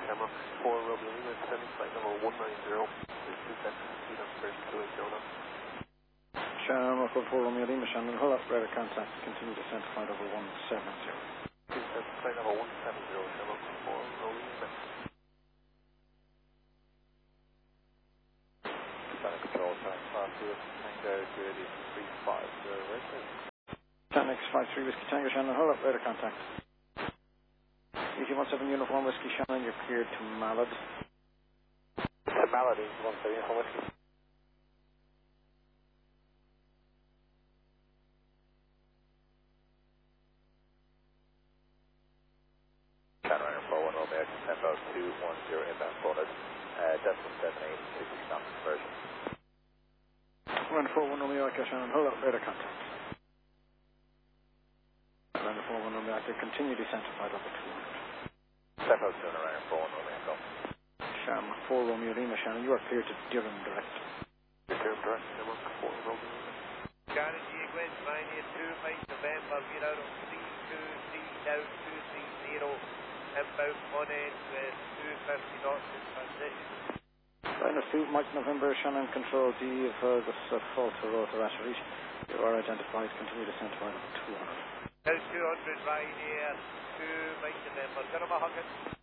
camera 4 Romeo Lima, descending flight level 190. There's 2 sets of speed on first 280 now. Shannon, Rockwood 4 Romeo Lima, Shannon, hull up, radar contact, continue descent flight over 170. 2 sets of flight level 170, Shannon, 4 Romeo Lima. Shannon control, Shannon class 2, Tango, good, 350, right there. Shannon X53 Whiskey Tango, Shannon, hull up, radar contact. ET17 Uniform Whiskey, Shannon, you're cleared to Mallard. Mallard, ET17 Uniform Whiskey. Shannon Ryder 41 Romeo, tempo 210 inbound bonus, decimal 78, 60 knot conversion. Ryder 41 Romeo, Echo, Shannon, hull up, radar contact. Ryder 41 Romeo, Echo, continue descent to flight level 200. Tempo 2 Ryder 41 Romeo, Echo. Sham 4 Romeo Lima, Shannon, you are cleared to Durham direct. Durham direct, Shannon, 4 Romeo Lima. Shannon G. Gwen, Pioneer 2, Mike November, we're out on 323 down 230. About 1 end with 250 knots in transition. Liner 2, Mike November, Shannon Control D of Fergus, Falter Road to Rasherit. You are identified, continue descent flight level 200. Now 200 Ryanair 2, Mike November, Durham 100.